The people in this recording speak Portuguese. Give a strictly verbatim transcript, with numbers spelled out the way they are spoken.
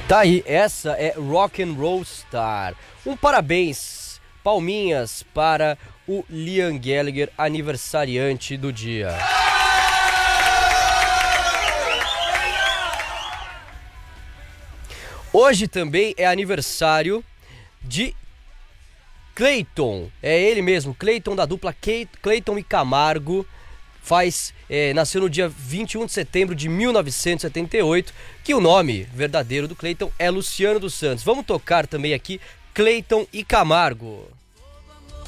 Tá aí, essa é Rock and Roll Star. Um parabéns, palminhas para o Liam Gallagher, aniversariante do dia. Hoje também é aniversário de Clayton, é ele mesmo, Clayton da dupla Clayton e Camargo. Faz, é, nasceu no dia vinte e um de setembro de mil novecentos e setenta e oito, que o nome verdadeiro do Clayton é Luciano dos Santos. Vamos tocar também aqui Clayton e Camargo.